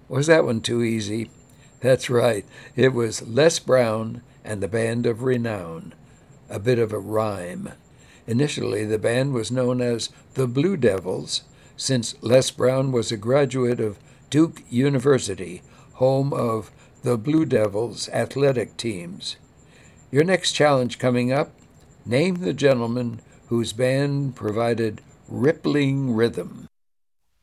Was that one too easy? That's right. It was Les Brown and the Band of Renown. A bit of a rhyme. Initially, the band was known as the Blue Devils, since Les Brown was a graduate of Duke University, home of the Blue Devils athletic teams. Your next challenge coming up: name the gentleman whose band provided rippling rhythm.